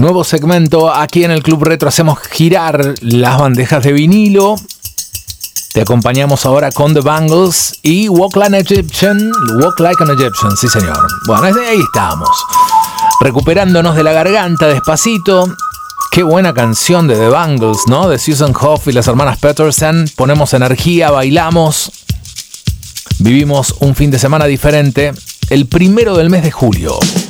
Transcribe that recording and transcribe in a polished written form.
Nuevo segmento aquí en el Club Retro. Hacemos girar las bandejas de vinilo. Te acompañamos ahora con The Bangles y Walk Like an Egyptian. Walk Like an Egyptian, sí señor. Bueno, ahí estamos. Recuperándonos de la garganta despacito. Qué buena canción de The Bangles, ¿no? De Susan Hoff y las hermanas Peterson. Ponemos energía, bailamos. Vivimos un fin de semana diferente. El 1 del mes de julio.